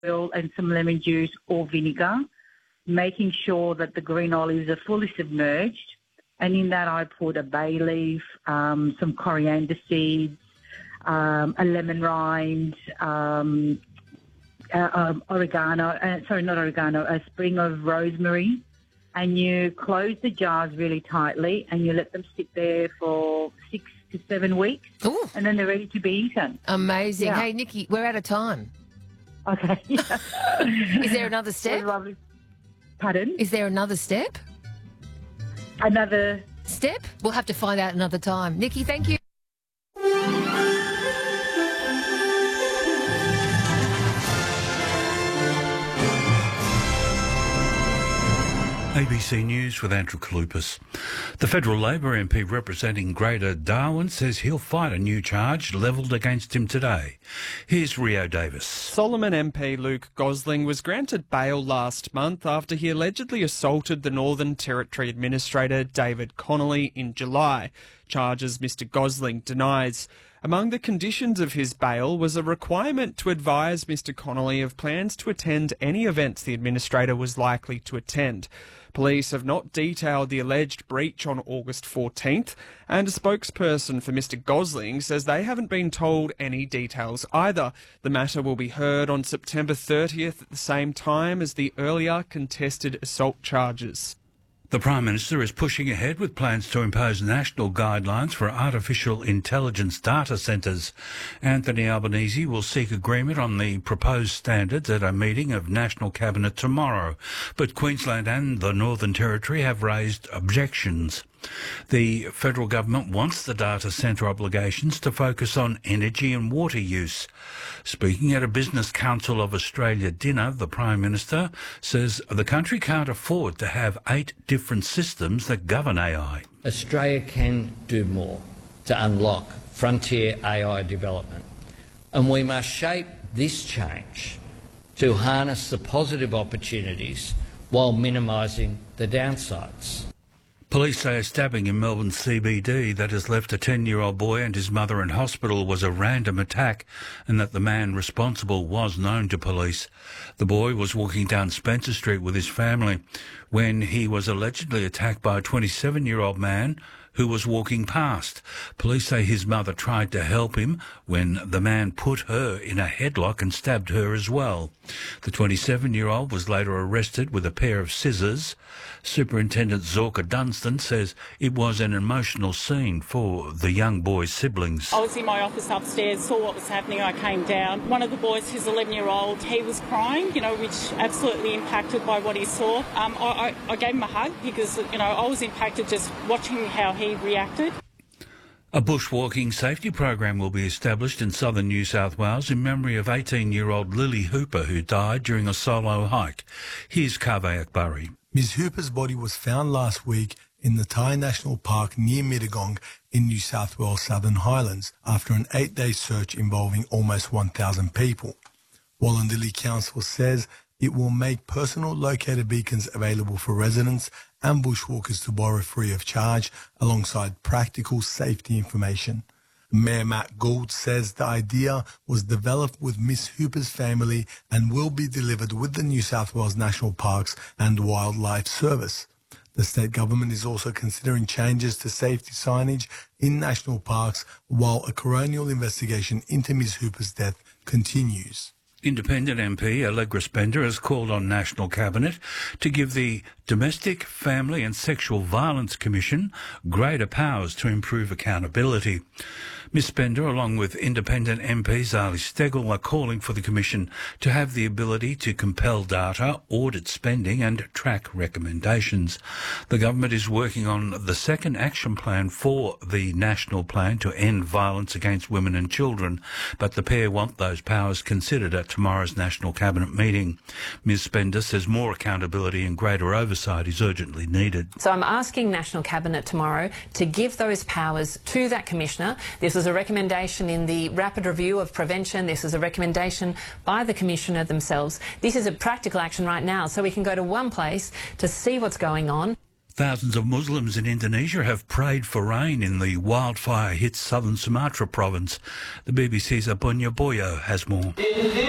oil and some lemon juice or vinegar, making sure that the green olives are fully submerged. And in that I put a bay leaf, some coriander seeds, a lemon rind, a sprig of rosemary. And you close the jars really tightly and you let them sit there for 6 to 7 weeks. Ooh. And then they're ready to be eaten. Amazing. Yeah. Hey, Nikki, we're out of time. Okay. Is there another step? Lovely. Pardon? Is there another step? Another step? We'll have to find out another time. Nikki, thank you. ABC News with Andrew Kalupas. The federal Labor MP representing Greater Darwin says he'll fight a new charge levelled against him today. Here's Rio Davis. Solomon MP Luke Gosling was granted bail last month after he allegedly assaulted the Northern Territory Administrator David Connolly in July, charges Mr Gosling denies. Among the conditions of his bail was a requirement to advise Mr Connolly of plans to attend any events the administrator was likely to attend. Police have not detailed the alleged breach on August 14th, and a spokesperson for Mr Gosling says they haven't been told any details either. The matter will be heard on September 30th at the same time as the earlier contested assault charges. The Prime Minister is pushing ahead with plans to impose national guidelines for artificial intelligence data centres. Anthony Albanese will seek agreement on the proposed standards at a meeting of National Cabinet tomorrow, but Queensland and the Northern Territory have raised objections. The federal government wants the data centre obligations to focus on energy and water use. Speaking at a Business Council of Australia dinner, the Prime Minister says the country can't afford to have 8 different systems that govern AI. Australia can do more to unlock frontier AI development, and we must shape this change to harness the positive opportunities while minimising the downsides. Police say a stabbing in Melbourne CBD that has left a 10-year-old boy and his mother in hospital was a random attack, and that the man responsible was known to police. The boy was walking down Spencer Street with his family when he was allegedly attacked by a 27-year-old man who was walking past. Police say his mother tried to help him when the man put her in a headlock and stabbed her as well. The 27-year-old was later arrested with a pair of scissors. Superintendent Zorka Dunstan says it was an emotional scene for the young boy's siblings. I was in my office upstairs, saw what was happening, I came down. One of the boys, who's 11-year-old, he was crying, which absolutely impacted by what he saw. I gave him a hug because, I was impacted just watching how he reacted. A bushwalking safety program will be established in southern New South Wales in memory of 18-year-old Lily Hooper, who died during a solo hike. Here's Kaveh Akbari. Ms Hooper's body was found last week in the Thai National Park near Mittagong in New South Wales Southern Highlands after an 8-day search involving almost 1,000 people. Wollondilly Council says it will make personal locator beacons available for residents and bushwalkers to borrow free of charge alongside practical safety information. Mayor Matt Gould says the idea was developed with Miss Hooper's family and will be delivered with the New South Wales National Parks and Wildlife Service. The state government is also considering changes to safety signage in national parks while a coronial investigation into Miss Hooper's death continues. Independent MP Allegra Spender has called on National Cabinet to give the Domestic, Family and Sexual Violence Commission greater powers to improve accountability. Ms Spender, along with independent MP Zali Steggall, are calling for the Commission to have the ability to compel data, audit spending and track recommendations. The government is working on the second action plan for the National Plan to End Violence Against Women and Children, but the pair want those powers considered at tomorrow's National Cabinet meeting. Ms Spender says more accountability and greater oversight is urgently needed. So I'm asking National Cabinet tomorrow to give those powers to that Commissioner. This is a recommendation in the rapid review of prevention. This is a recommendation by the Commissioner themselves. This is a practical action right now, so we can go to one place to see what's going on. Thousands of Muslims in Indonesia have prayed for rain in the wildfire-hit southern Sumatra province. The BBC's Abunya Boyo has more.